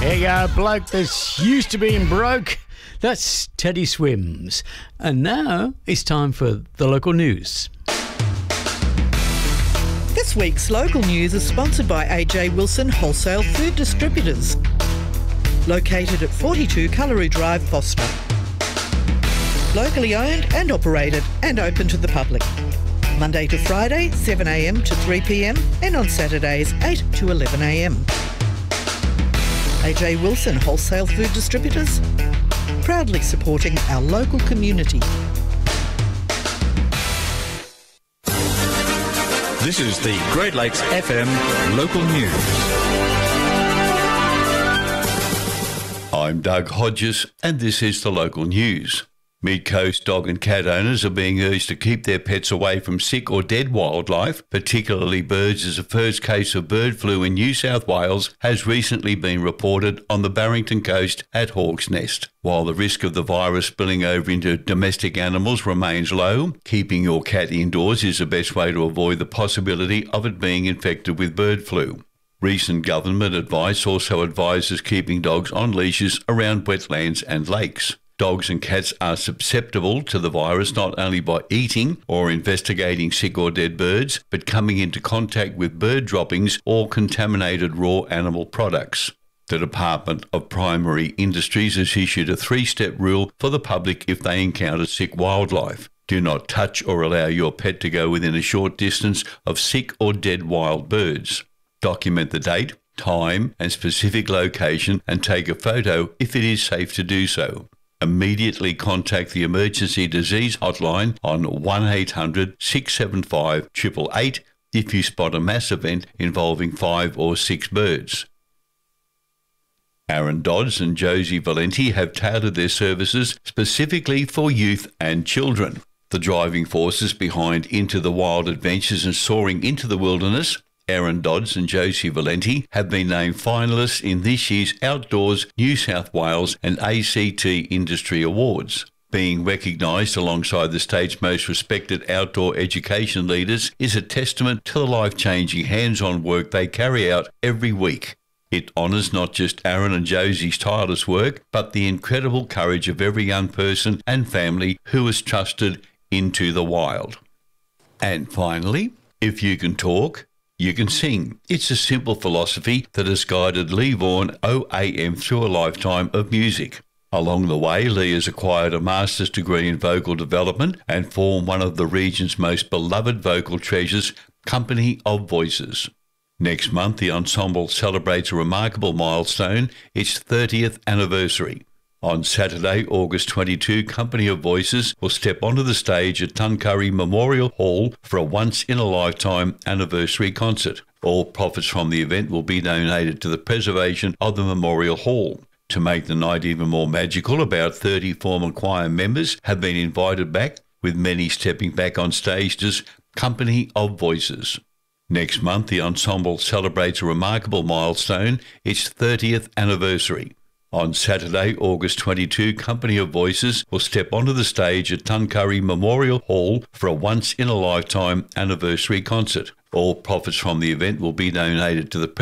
Here you go, bloke that's used to being broke. That's Teddy Swims. And now it's time for the local news. This week's local news is sponsored by AJ Wilson Wholesale Food Distributors, located at 42 Cullery Drive, Foster. Locally owned and operated and open to the public. Monday to Friday, 7am to 3pm, and on Saturdays, 8 to 11am. AJ Wilson Wholesale Food Distributors, proudly supporting our local community. This is the Great Lakes FM local news. I'm Doug Hodges and this is the local news. Mid-Coast dog and cat owners are being urged to keep their pets away from sick or dead wildlife, particularly birds, as the first case of bird flu in New South Wales has recently been reported on the Barrington Coast at Hawk's Nest. While the risk of the virus spilling over into domestic animals remains low, keeping your cat indoors is the best way to avoid the possibility of it being infected with bird flu. Recent government advice also advises keeping dogs on leashes around wetlands and lakes. Dogs and cats are susceptible to the virus not only by eating or investigating sick or dead birds, but coming into contact with bird droppings or contaminated raw animal products. The Department of Primary Industries has issued a 3-step rule for the public if they encounter sick wildlife. Do not touch or allow your pet to go within a short distance of sick or dead wild birds. Document the date, time and specific location and take a photo if it is safe to do so. Immediately contact the Emergency Disease Hotline on 1800 675 888 if you spot a mass event involving 5 or 6 birds. Aaron Dodds and Josie Valenti have tailored their services specifically for youth and children. The driving forces behind Into the Wild Adventures and Soaring into the Wilderness, Aaron Dodds and Josie Valenti, have been named finalists in this year's Outdoors New South Wales and ACT Industry Awards. Being recognised alongside the state's most respected outdoor education leaders is a testament to the life-changing hands-on work they carry out every week. It honours not just Aaron and Josie's tireless work, but the incredible courage of every young person and family who is trusted into the wild. And finally, if you can talk, you can sing. It's a simple philosophy that has guided Lee Vaughan OAM through a lifetime of music. Along the way, Lee has acquired a master's degree in vocal development and formed one of the region's most beloved vocal treasures, Company of Voices. Next month, the ensemble celebrates a remarkable milestone, its 30th anniversary. On Saturday, August 22, Company of Voices will step onto the stage at Tuncurry Memorial Hall for a once-in-a-lifetime anniversary concert. All profits from the event will be donated to the preservation of the Memorial Hall. To make the night even more magical, about 30 former choir members have been invited back, with many stepping back on stage as Company of Voices. Next month, the ensemble celebrates a remarkable milestone, its 30th anniversary. On Saturday, August 22, Company of Voices will step onto the stage at Tuncurry Memorial Hall for a once-in-a-lifetime anniversary concert. All profits from the event will be donated to the